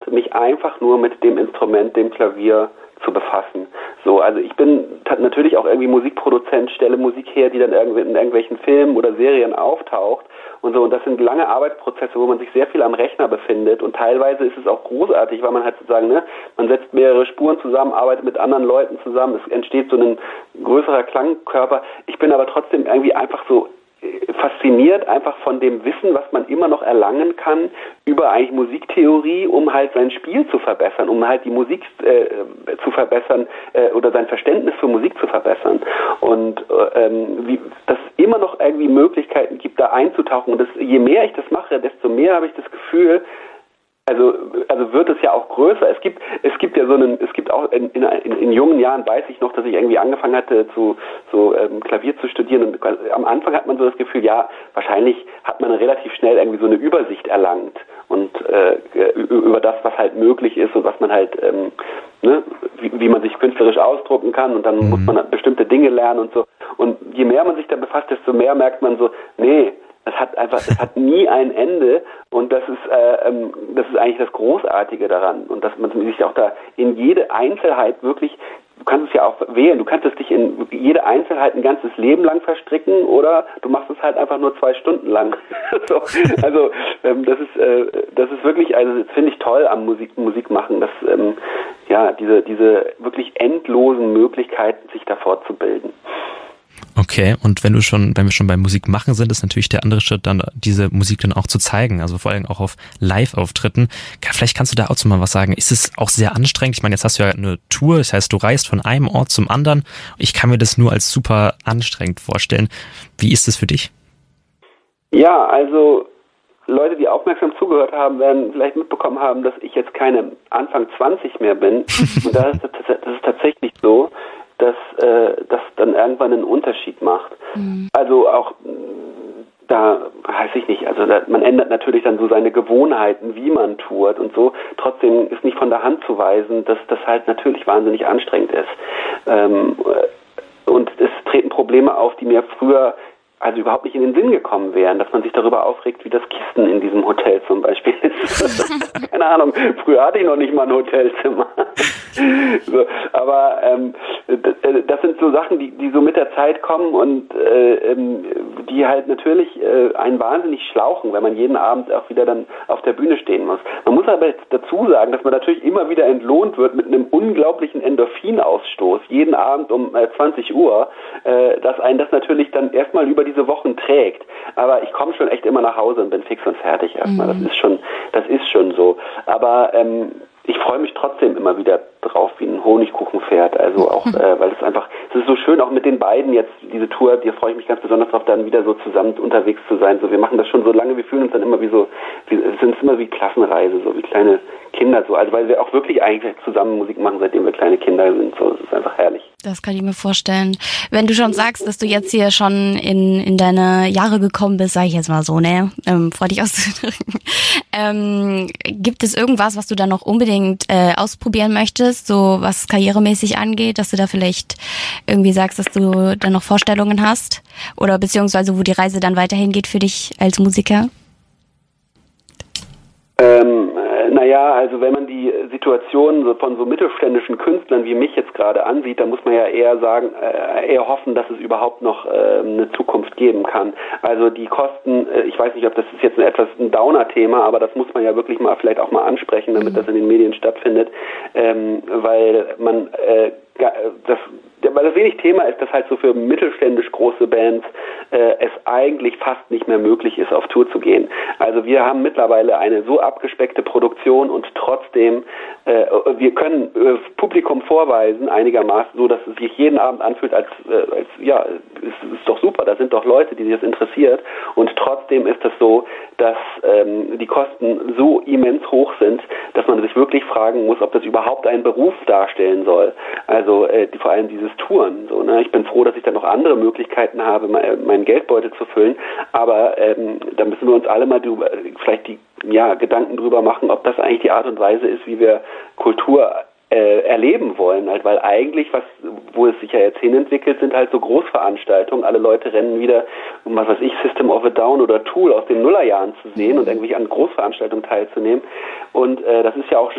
mich einfach nur mit dem Instrument, dem Klavier, zu befassen. So, also ich bin natürlich auch irgendwie Musikproduzent, stelle Musik her, die dann in irgendwelchen Filmen oder Serien auftaucht und so. Und das sind lange Arbeitsprozesse, wo man sich sehr viel am Rechner befindet. Und teilweise ist es auch großartig, weil man halt sozusagen, man setzt mehrere Spuren zusammen, arbeitet mit anderen Leuten zusammen. Es entsteht so ein größerer Klangkörper. Ich bin aber trotzdem irgendwie einfach so fasziniert einfach von dem Wissen, was man immer noch erlangen kann über eigentlich Musiktheorie, um halt sein Spiel zu verbessern, um halt die Musik zu verbessern oder sein Verständnis für Musik zu verbessern. Und dass es immer noch irgendwie Möglichkeiten gibt, da einzutauchen. Und je mehr ich das mache, desto mehr habe ich das Gefühl, also wird es ja auch größer. Es gibt auch in jungen Jahren, weiß ich noch, dass ich irgendwie angefangen hatte Klavier zu studieren, und am Anfang hat man so das Gefühl, ja, wahrscheinlich hat man relativ schnell irgendwie so eine Übersicht erlangt und über das, was halt möglich ist und was man halt wie man sich künstlerisch ausdrucken kann, und dann muss man bestimmte Dinge lernen und so. Und je mehr man sich da befasst, desto mehr merkt man so, nee, es hat nie ein Ende, und das ist eigentlich das Großartige daran, und dass man sich auch da in jede Einzelheit wirklich, du kannst es ja auch wählen, du kannst es dich in jede Einzelheit ein ganzes Leben lang verstricken, oder du machst es halt einfach nur 2 Stunden lang. So, also das ist wirklich, also das finde ich toll am Musik machen, dass diese wirklich endlosen Möglichkeiten, sich da fortzubilden. Okay, und wenn wir schon beim Musik machen sind, ist natürlich der andere Schritt dann, diese Musik dann auch zu zeigen, also vor allem auch auf Live-Auftritten. Vielleicht kannst du da auch mal was sagen. Ist es auch sehr anstrengend? Ich meine, jetzt hast du ja eine Tour, das heißt, du reist von einem Ort zum anderen. Ich kann mir das nur als super anstrengend vorstellen. Wie ist es für dich? Ja, also Leute, die aufmerksam zugehört haben, werden vielleicht mitbekommen haben, dass ich jetzt keine Anfang 20 mehr bin. Und das ist tatsächlich so, dass das dann irgendwann einen Unterschied macht. Mhm. Also auch da weiß ich nicht, also man ändert natürlich dann so seine Gewohnheiten, wie man tourt und so. Trotzdem ist nicht von der Hand zu weisen, dass das halt natürlich wahnsinnig anstrengend ist. Und es treten Probleme auf, die mir früher also überhaupt nicht in den Sinn gekommen wären, dass man sich darüber aufregt, wie das Kissen in diesem Hotel zum Beispiel ist. Keine Ahnung, früher hatte ich noch nicht mal ein Hotelzimmer. So, aber das sind so Sachen, die so mit der Zeit kommen und die halt natürlich einen wahnsinnig schlauchen, wenn man jeden Abend auch wieder dann auf der Bühne stehen muss. Man muss aber jetzt dazu sagen, dass man natürlich immer wieder entlohnt wird mit einem unglaublichen Endorphinausstoß, jeden Abend um 20 Uhr, dass einen das natürlich dann erstmal über diese Wochen trägt. Aber ich komme schon echt immer nach Hause und bin fix und fertig erstmal. Das ist schon so. Aber ich freue mich trotzdem immer wieder drauf, wie ein Honigkuchenpferd. Also auch, weil es ist so schön, auch mit den beiden jetzt, diese Tour, da freue ich mich ganz besonders drauf, dann wieder so zusammen unterwegs zu sein. So, wir machen das schon so lange, wir fühlen uns dann immer sind immer wie Klassenreise, so wie kleine Kinder, so. Also weil wir auch wirklich eigentlich zusammen Musik machen, seitdem wir kleine Kinder sind. So, das ist einfach herrlich. Das kann ich mir vorstellen. Wenn du schon sagst, dass du jetzt hier schon in deine Jahre gekommen bist, sage ich jetzt mal so, ne? Freu dich auszudrücken. Gibt es irgendwas, was du da noch unbedingt ausprobieren möchtest, so was karrieremäßig angeht, dass du da vielleicht irgendwie sagst, dass du da noch Vorstellungen hast? Oder beziehungsweise wo die Reise dann weiterhin geht für dich als Musiker? Naja, also wenn man die Situation von so mittelständischen Künstlern wie mich jetzt gerade ansieht, dann muss man ja eher hoffen, dass es überhaupt noch eine Zukunft geben kann. Also die Kosten, ich weiß nicht, ob das ist jetzt ein Downer-Thema, aber das muss man ja wirklich mal vielleicht auch mal ansprechen, damit das in den Medien stattfindet, weil das wenig Thema ist, dass halt so für mittelständisch große Bands es eigentlich fast nicht mehr möglich ist, auf Tour zu gehen. Also wir haben mittlerweile eine so abgespeckte Produktion und trotzdem, wir können Publikum vorweisen, einigermaßen so, dass es sich jeden Abend anfühlt, als es ist doch super, da sind doch Leute, die sich das interessiert, und trotzdem ist es so, dass die Kosten so immens hoch sind, dass man sich wirklich fragen muss, ob das überhaupt einen Beruf darstellen soll. Also vor allem dieses Touren. So, ne? Ich bin froh, dass ich dann noch andere Möglichkeiten habe, meinen Geldbeutel zu füllen, aber da müssen wir uns alle mal Gedanken drüber machen, ob das eigentlich die Art und Weise ist, wie wir Kultur erleben wollen, halt, weil eigentlich, wo es sich ja jetzt hinentwickelt, sind halt so Großveranstaltungen. Alle Leute rennen wieder, um System of a Down oder Tool aus den Nullerjahren zu sehen und irgendwie an Großveranstaltungen teilzunehmen. Und das ist ja auch